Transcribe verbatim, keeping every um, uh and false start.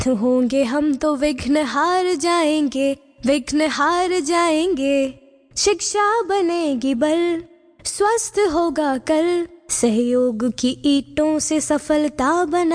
होंगे हम तो विघ्न हार जाएंगे, विघ्न हार जाएंगे। शिक्षा बनेगी बल, स्वस्थ होगा कल, सहयोग की ईंटों से सफलता बना